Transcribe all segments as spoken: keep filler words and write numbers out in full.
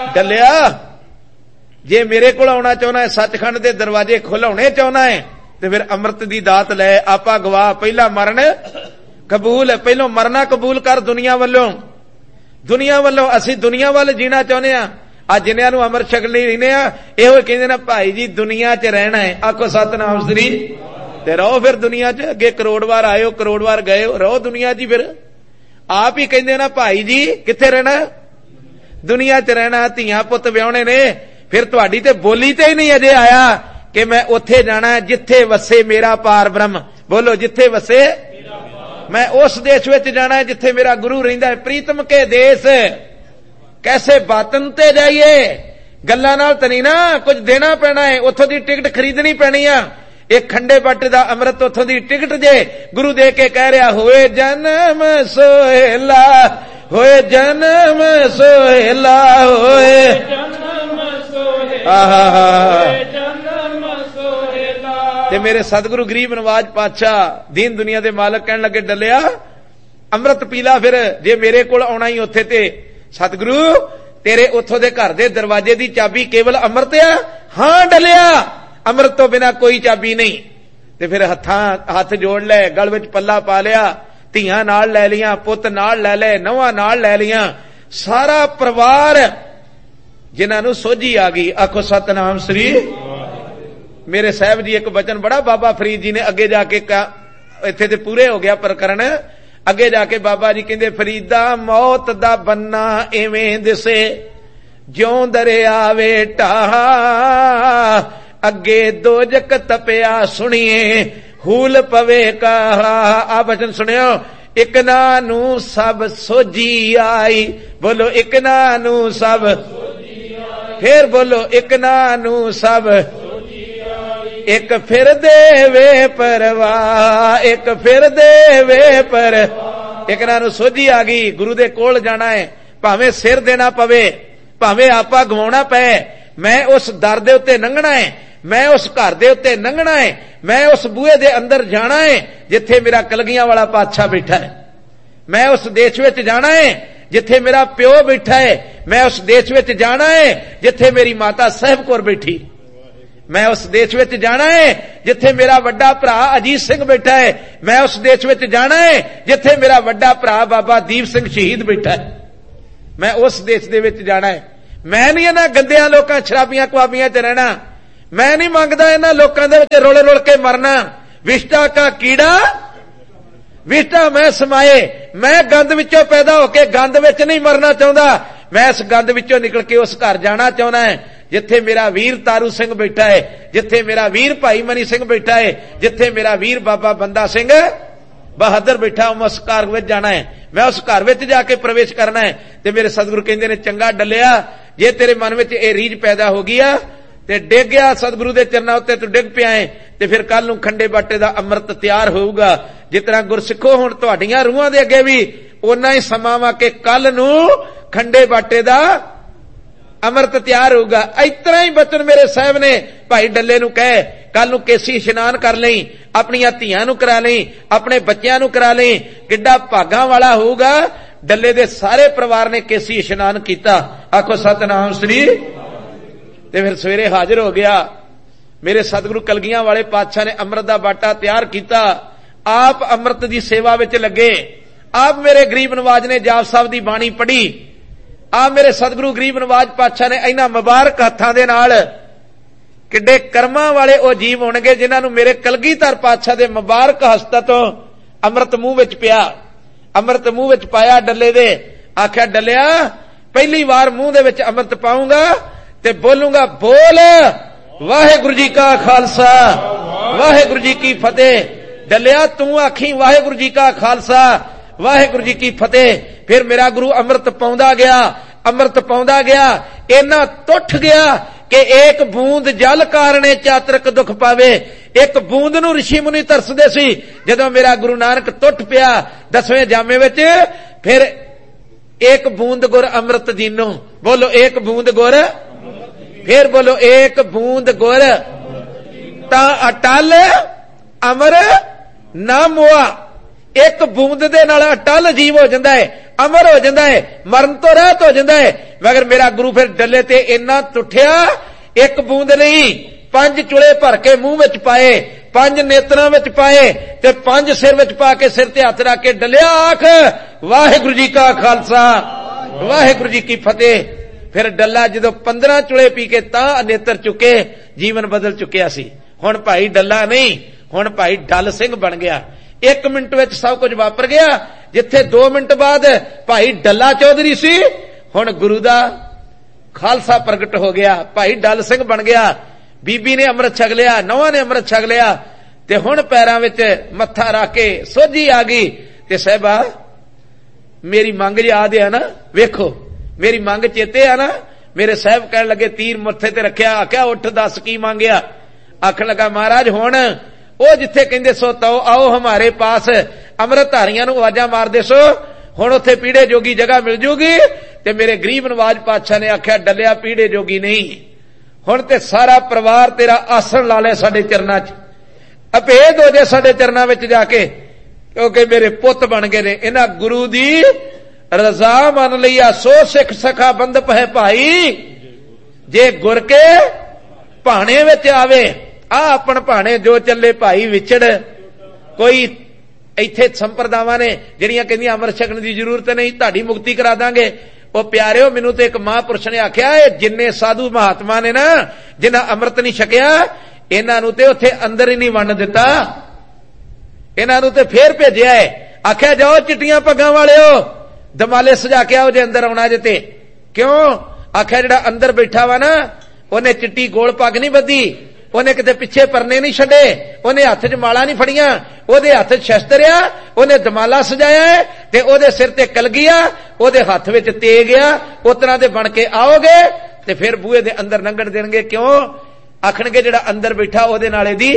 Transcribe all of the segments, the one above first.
डलिया जे मेरे को आना चाहना है, सचखंड के दरवाजे खुलाने चाहना है, तो फिर अमृत की दात लै। आपा गवाह पहला मरण कबूल, पहलों मरना कबूल कर दुनिया वालों। दुनिया वालों असी दुनिया वाल जीना चाहते हैं। अज जिन्होंने अमृत छकने रहने यो कहते ना भाई जी दुनिया च रहना है। आखो सतनाम श्री ते रहो फिर दुनिया च। अगे करोड़ बार आयो करोड़ बार गए, रहो दुनिया च। फिर आप ही कहते ना भाई जी किथे रहना, दुनिया च रहना। धियां पुत व्याहने ने, फिर तुहाडी ते बोली ते ही नहीं अजे आया कि मैं उथे जाना जिथे वसे मेरा पार ब्रह्म। बोलो जिथे वसे, मैं उस देश विच जाना है जिथे मेरा गुरु रहिंदा है। प्रीतम के देश कैसे बातन ते जाइए, गल्लां नाल तनी ना कुछ देना पैना है। उथों दी टिकट खरीदनी पैनी आ। एक खंडे बट दा अमृत उथों दी टिकट जे गुरु दे के कह रहा होए जन्म सोहेला, होए जन्म सोहेला, होए जन्म सोहेला, ते मेरे सतगुरु गरीब नवाज पातशाह दीन दुनिया दे मालक कहन लगे डलिया अमृत पीला। फिर जे मेरे कोल आना ही उथे ते सतगुरु तेरे उथों दे घर दे दरवाजे दी चाबी केवल अमृत आ। हां डलिया अमृत तो बिना कोई चाबी नहीं। ते फिर हत्थां हथ जोड़ ले, गल विच पल्ला पा लिया, धियां नाल लै लियां, पुत नाल लै ले, नौवां नाल लै लियां, सारा परिवार जिन्हां नूं सोझी आ गई। आखो सतनाम श्री। मेरे साहब जी एक वचन बड़ा बाबा फरीद जी ने अगे जाके इत्थे ते पूरे हो गया प्रकरण। अगे जाके बाबा जी कहंदे फरीदा मौत दा बन्ना इवें दिसे ज्यों दरिया वेटा, अगे दोजक तपिया सुनिए हूल पवे का। आ वचन सुनियो, एक ना नू सब सोझी आई। बोलो एक ना नू सब, फिर बोलो एक ना नू सब, एक फिर देवे परवाह, एक फिर देवे पर। एक ना नू सोझी आ गई, गुरु दे कोल जाना है, भावें सिर देना पवे, भावें आपा गवाउणा पए, मैं उस दर दे उत्ते लंघना है, मैं उस घर दे उत्ते लंघना है, मैं उस बूहे दे अंदर जाना है जिथे मेरा कलगियां वाला पातशाह बैठा है। मैं उस देश विच जाना है जिथे मेरा प्यो बैठा है। मैं उस देश विच जाना है जिथे मेरी माता साहिब कौर बैठी। मैं उस देश विच जाना है जिथे मेरा वड्डा भरा अजीत सिंह बैठा है। मैं उस देश विच जाना है जिथे मेरा वड्डा भरा बाबा दीप सिंह शहीद बैठा है। मैं उस देश दे विच जाना है। मैं नहीं इन्हां गंदियां लोकां शराबियां कुआबियां च रहना। मैं नहीं मंगदा इन्हां लोकां दे विच रोल रोल के मरना। विष्टा का कीड़ा विष्टा मैं समाए। मैं गंद विचों पैदा होके गंद विच नहीं मरना चाहुंदा। मैं इस गंद विचों निकल के उस घर जाना चाहुंदा है जिथे मेरा वीर तारू सिंह बैठा है, जिथे मेरा वीर भाई मनी सिंह बैठा है, जिथे मेरा वीर बाबा बंदा सिंह बहादुर बैठा। उस घर में जाना है, मैं उस घर में जाके प्रवेश करना है। ते मेरे सतगुरु कहंदे ने चंगा डलिया जे तेरे मन में यह रीझ पैदा हो गई आ ते डिग गया सतगुरु के चरणों उत्ते तू डिग पिया है, ते फिर कल नूं खंडे बाटे दा अमृत तैयार होऊगा। जितना गुरसिखो हुण तुहाडीआं रूहां दे अगे भी उन्ना ही समां वा के कल नूं खंडे बाटे दा अमृत तैयार होगा। इतना ही बचन मेरे साहब ने भाई डल्ले नूं कहे कल नूं केसी इशनान कर लई, अपनियां धीआं नूं करा लई, अपने बच्चियां नूं करा लई, किड्डा भागां वाला होऊगा। डल्ले दे सारे परिवार ने केसी इशनान कीता। आखो सतनाम श्री। ते फिर सवेरे हाजिर हो गया। मेरे सतगुरु कलगियां वाले पातशाह ने अमृत दा बाटा तैयार किया। आप अमृत दी सेवा विच लगे। आप मेरे गरीब नवाज ने जाप साहब दी बाणी पढ़ी। आ मेरे सतगुरु गरीब नवाज पातशाह ने इन्हां मुबारक हत्थां दे नाल किड्डे कर्मां वाले ओ जीव होणगे जिन्हां नूं मेरे कलगीधर पातशाह दे मुबारक हस्तां तों अमृत मूंह विच पिया। अमृत मूंह विच पाया डल्ले दे। आख्या डलिया पहली बार मूंह दे विच अमृत पाऊंगा ते बोलूंगा बोल वाहिगुरू जी का खालसा वाहिगुरू जी की फतेह। डलिया तू आखी वाहिगुरू जी का खालसा वाहिगुरू जी की फतेह। फिर मेरा गुरु अमृत पाउंदा गया, अमृत पाउंदा गया, इन्ना तुठ गया कि एक बूंद जल कारणे चातरक दुख पावे। एक बूंद नूं ऋषि मुनि तरसदे सी। जदों मेरा गुरु नानक तुठ पिया दसवें जामे विच, फिर एक बूंद गुर अमृत दीनो। बोलो एक बूंद गुर, फिर बोलो एक बूंद गुर ता अटल अमर ना मोआ। एक बूंद दे नाल अटल जीव हो जाता है, अमर हो जाता है, मरण तो रहत हो जाता है। मगर मेरा गुरु फिर डले ते इन्ना टुठिया, एक बूंद नहीं पंज चुले भर के मुंह विच पाए, पंज नेत्रां विच पाए ते पंज सिर विच पा के सिर ते हथ रख के डलिया, आख वाहिगुरू जी का खालसा वाहिगुरू जी की फतेह। फिर डल्ला जदों पंद्रह चुले पी के तां नेत्र चुके, जीवन बदल चुकिया सी। हुण भाई डल्ला नहीं, हुण भाई डल सिंह बन गया। एक मिनट विच सब कुछ वापर गया। जिथे दो मिनट बाद भाई डल्ला चौधरी सी, हुण गुरु दा खालसा प्रगट हो गया, भाई डल सिंह बन गया। बीबी ने अमृत छक लिया, नौहां ने अमृत छक लिया ते हुण पैरां विच मत्था रख के सोझी आ गई ते साहिबा मेरी मंग याद है ना, वेखो मेरी मंग चेते है ना। मेरे साहब कहन लगे तीर मत्थे ते रखिया, आख्या उठ दस की मांगिया। आखन लगा महाराज हुण ओ जिथे कहंदे सो तो आओ हमारे पास, अमृतधारियां नूं आवाजां मार दे सो, हुण उत्थे पीड़े जोगी जगह मिल जूगी। ते मेरे गरीब नवाज पातशाह ने आख्या डलिया पीड़े जोगी नहीं, हुण ते सारा परिवार तेरा आसन ला ले साडे चरनां च, अभेद हो जाए साडे चरनां विच जाके, क्योंकि मेरे पुत बन गए ने। इन्हां गुरु दी रजा मन लिया, सो सिख सखा बंदप है भाई, जे गुर के भाणे विच आवे। आ अपन भाणे जो चले भाई विछड़, कोई इत्थे संप्रदावां ने जिहड़ियां कहंदियां अमृत छकण दी जरूरत नहीं, तुहाडी मुक्ति करा दांगे। ओ प्यारिओ मैनूं ते एक महापुरुष ने आख्या, जिन्ने साधु महात्मा ने ना जिन्हां अमृत नहीं छकिया, इन्हां नूं ते उत्थे अंदर ही नहीं वण दिता, इन्हां नूं ते फेर भेजिया है। आख्या जाओ चिट्टियां पग्गां वालिओ दमाले सजा के आओ जे अंदर आउणा जे ते। क्यों? आख्या जिहड़ा अंदर बैठा वा ना, उहने चिट्टी गोल पग नहीं बधी, उहने किते पिछे परने नहीं छड्डे, उहने हत्थ च माला नहीं फड़ियां, ओहदे हत्थ च शस्त्र आ, उहने दमाला सजाया है ते ओहदे सिर ते कलगी आ, ओहदे हत्थ विच तेग आ। उतरां दे बण के आओगे ते फिर बूहे दे अंदर लंघण देणगे। क्यों? आखणगे जिहड़ा अंदर बैठा ओहदे नाल इहदी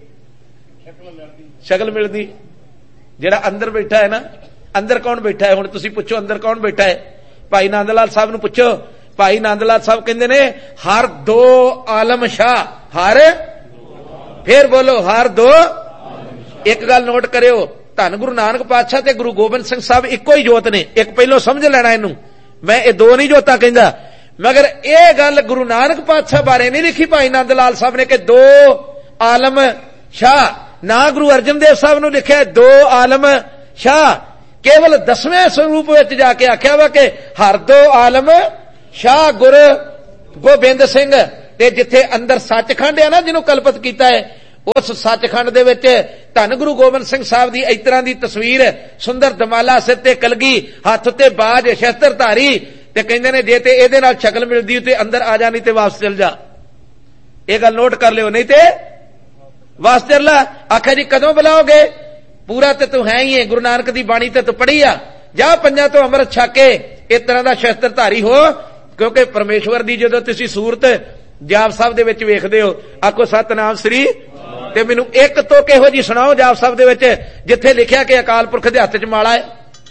शक्ल मिलदी। जिहड़ा अंदर बैठा है ना, अंदर कौन बैठा है? हुण तुसीं पुछो अंदर कौन बैठा है? भाई नंद लाल साहब नूं पुछो। भाई नंद लाल साहब कहंदे ने हर दो आलम शाह, हर फिर बोलो हर दो। एक गल नोट करियो, धन गुरु नानक पातशाह ते गुरु गोबिंद सिंह साहब इक्को ही जोत ने। एक पहलो समझ लेना इनू, मैं ये दो नहीं जोता कहंदा, मगर यह गल गुरु नानक पातशाह बारे नहीं लिखी भाई नंद लाल साहब ने कि दो आलम शाह। ना गुरु अर्जन देव साहब ने लिखा दो आलम शाह, केवल दसवें स्वरूप विच जाके आख्या वा कि हर दो आलम शाह गुरु गोबिंद सिंह। ते जिथे अंदर सचखंड है ना, जिन्हों कल्पित किया है, उस सचखंड दे विच धन गुरु गोबिंद सिंह साहब दी इस तरह की तस्वीर, सुंदर दमाला, सिर ते कलगी, हाथ ते बाज, शस्त्रधारी। ते कहंदे ने जे ते इहदे नाल शक्ल मिलदी ते अंदर आ जा, नहीं ते वापस चल जा। ये गल नोट कर लियो, नहीं ते वापस चल ला। आखिया जी कदों बुलाओगे? पूरा ते तू है ही है, गुरु नानक दी बाणी ते तू पढ़ी आ, जा पंजां तो अमृत छक के इस तरह का शस्त्रधारी हो। क्योंकि परमेश्वर दी जदों तुसीं सूरत जाप साहब दे विच वेखदे हो, आखो सतनाम श्री, ते मैनूं एक तो किहो जी सुणाओ जाप साहब दे विच जिथे लिखिया कि अकाल पुरख दे हत्थ च माला है।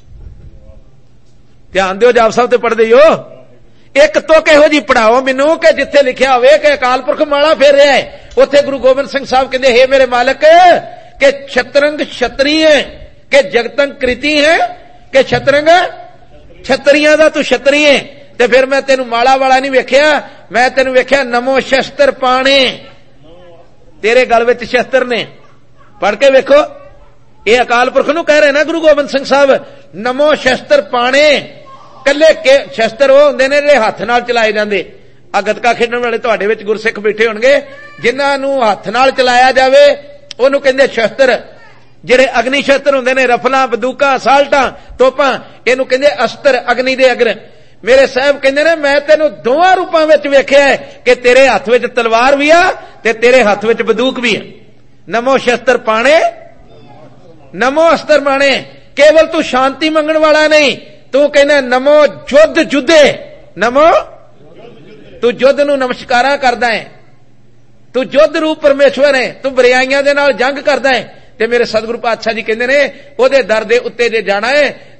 ध्यान दिओ, जाप साहब ते पढ़दे हो, एक तो किहो जी पढ़ाओ मैनूं कि जिथे लिखिया होवे कि अकाल पुरख माला फेर रहा है। उत्थे गुरु गोबिंद सिंह साहब कहंदे, हे मेरे मालक, के छतरंग क्षत्रिय है के जगतंग कृति है के छतरंग छतरियां दा तू क्षत्रिय है। ते फिर मैं तेनू माला वाला नहीं वेख्या, मैं तेनू वेख्या नमो शस्त्र पाणे, तेरे गल विच शस्त्र ने। पढ़ के वेखो, ये अकाल पुरख नूं कह रहे ना गुरु गोबिंद सिंह साहब, नमो शस्त्र पाणे। कल्ले के शस्त्र वो हुंदे ने जिहड़े हत्थ नाल चलाए जांदे। आ गतका खेडण वाले तुहाडे विच गुरसिख बैठे होणगे, जिन्हां नूं हत्थ नाल चलाया जावे ओनूं कहंदे शस्त्र। जिहड़े अग्नि शस्त्र हुंदे ने, रफलां, बंदूकां, साल्टां, तोपां, इहनूं कहंदे अस्त्र, अग्नि दे अग्र। मेरे साहब कहंदे ने मैं तेनू दोवां रूपां विच वेख्या है कि तेरे हत्थ विच तलवार भी आ ते तेरे हत्थ विच बंदूक भी है। नमो शस्त्र पाणे, नमो अस्त्र पाणे। केवल तू शांति मंगण वाला नहीं, तू कहना नमो युद्ध जुद्धे, नमो तू युद्ध नू नमस्कारा करदा है, तू युद्ध रूप परमेश्वर है, तू बुराइयां दे नाल जंग करदा है। ते मेरे सतगुरु पातशाह जी कहंदे ने ओदे दर दे उत्ते जे जाना है